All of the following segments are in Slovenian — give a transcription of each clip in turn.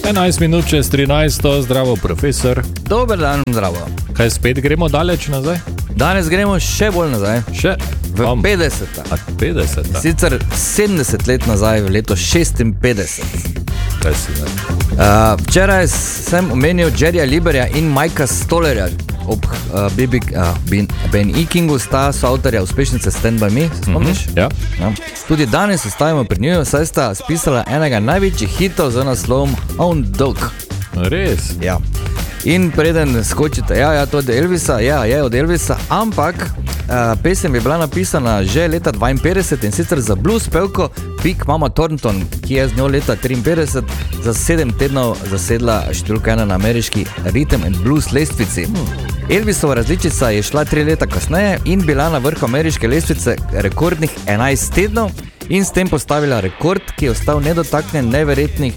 11 minut čez 13, zdravo profesor. Dober dan, zdravo. Kaj spet gremo daleč nazaj? Danes gremo še bolj nazaj. Še? V 50. 50. Sicer 70 let nazaj, v leto 56. Kaj si ne? Včeraj sem omenil Jerryja Liberja in Mikea Stollerja. Ob Ben E. Kingu sta soavtorja uspešnice Stand By Me, se spomniš? Ja. Tudi danes ostajamo pri njiju, saj sta spisala enega največjih hitov z naslovom Hound Dog. Res? Ja. In preden skočite, to je od Elvisa, je od Elvisa, ampak pesem je bila napisana že leta 52 in sicer za blues pevko Big Mama Thornton, ki je z njo leta 53 za 7 tednov zasedla številka 1 na ameriški Rhythm and Blues lestvici. Elvisova različica je šla 3 leta kasneje in bila na vrhu ameriške lestvice rekordnih 11 tednov in s tem postavila rekord, ki je ostal nedotaknjen neverjetnih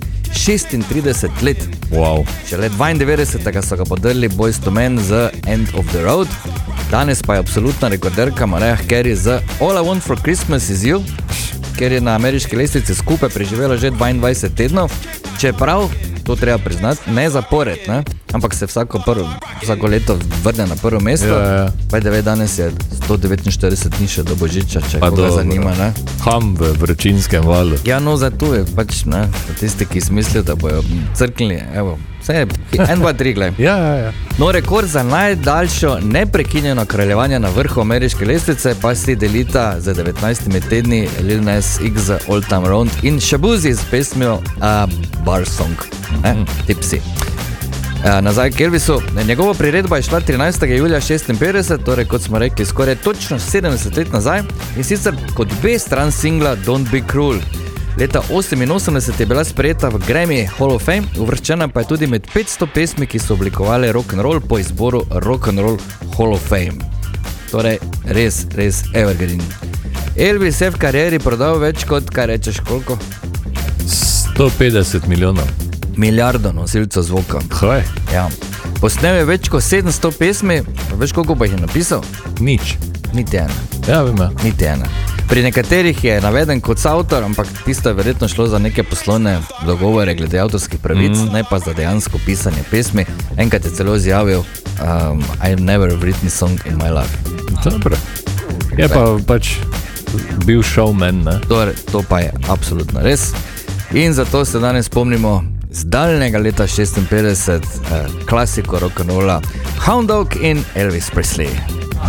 36 let. Wow. Šele 92. so ga podrli Boyz II Men z End of the Road. Danes pa je absolutna rekorderka Mariah Carey z All I Want for Christmas is You, ker je na ameriški lestvici skupaj preživela že 22 tednov, čeprav, to treba priznati, ne zapored, ne? Ampak se vsako leto vrne na prvo mesto. Pa je danes je 149 dni še do Božiča, če koga zanima, ne? Ham v vročinskem valu. Ja, no, zato je pač, ne, tisti, ki smislijo, da bojo crknili, evo, vse je, 1, 2, 3, gled. Ja. No, rekord za najdaljšo neprekinjeno kraljevanje na vrhu ameriške lestvice pa si delita z 19 tedni Lil Nas X z Old Town Road in Shabuzi z pesmijo Bar Song, Tipsy. Nazaj k Elvisu. Njegova priredba je šla 13. julija 56, torej kot smo rekli, skoraj točno 70 let nazaj in sicer kot B-stran singla Don't Be Cruel. Leta 88 je bila sprejeta v Grammy Hall of Fame, uvrščena pa je tudi med 500 pesmi, ki so oblikovali rock'n'roll po izboru Rock'n'Roll Hall of Fame. Torej, res evergreen. Elvis je v karieri prodal več kot, kaj rečeš, koliko? 150 milijonov. Milijardo nosilcev zvoka. Kaj? Ja. Posnel je več kot 700 pesmi, veš koliko pa jih je napisal? Nič. Niti ena. Ja, vem. Niti ena. Pri nekaterih je naveden kot soavtor, ampak tisto je verjetno šlo za neke poslovne dogovore glede avtorskih pravic, ne pa za dejansko pisanje pesmi. Enkrat je celo izjavil I've never written song in my life. Dobro. Je pa pač bil showman, ne? To pa je absolutno res. In zato se danes spomnimo z daljnega leta 56 klasiko rock'n'rolla Hound Dog in Elvis Presley.